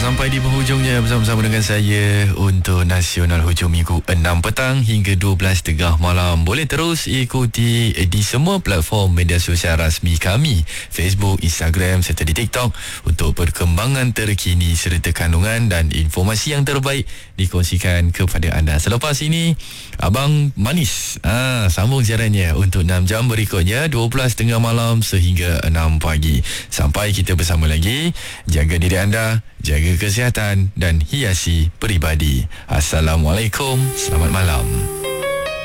sampai di penghujungnya bersama-sama dengan saya untuk Nasional Hujung Minggu 6 petang hingga 12.30 malam. Boleh terus ikuti di semua platform media sosial rasmi kami, Facebook, Instagram serta di TikTok untuk perkembangan terkini serta kandungan dan informasi yang terbaik dikongsikan kepada anda. Selepas ini Abang Manis sambung siarannya untuk 6 jam berikutnya 12.30 malam sehingga 6 pagi. Sampai kita bersama lagi, jaga diri anda, jaga kesihatan dan hiasi peribadi. Assalamualaikum, selamat malam.